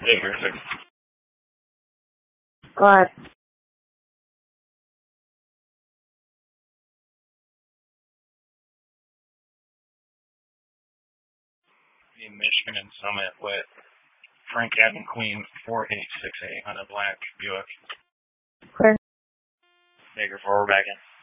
Hey, here's it. Go ahead. In Michigan and Summit with Frank Avenue Queen 4868 on a black Buick. Clear. Baker forward back in.